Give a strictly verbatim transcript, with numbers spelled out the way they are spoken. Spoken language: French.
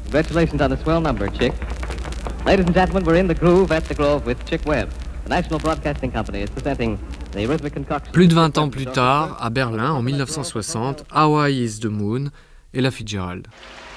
Congratulations on a swell number, Chick. Ladies and gentlemen, we're in the groove at the Grove with Chick Webb. The National Broadcasting Company is presenting the rhythmic concoction. Plus de vingt ans plus tard, à Berlin, en mille neuf cent soixante, Hawaii is the Moon et la Fitzgerald.